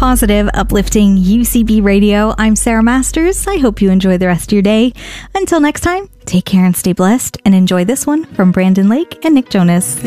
positive, uplifting UCB radio. I'm Sarah Masters. I hope you enjoy the rest of your day. Until next time, take care and stay blessed, and enjoy this one from Brandon Lake and Nick Jonas.